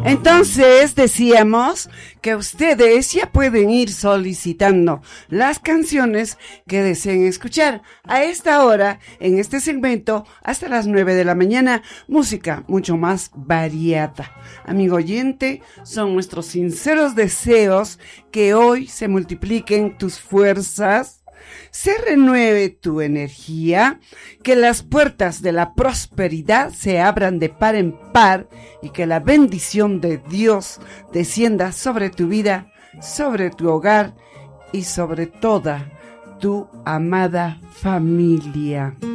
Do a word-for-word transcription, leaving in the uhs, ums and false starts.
Entonces decíamos que ustedes ya pueden ir solicitando las canciones que deseen escuchar a esta hora, en este segmento, hasta las nueve de la mañana, música mucho más variada. Amigo oyente, son nuestros sinceros deseos que hoy se multipliquen tus fuerzas, se renueve tu energía, que las puertas de la prosperidad se abran de par en par y que la bendición de Dios descienda sobre tu vida, sobre tu hogar y sobre toda tu amada familia.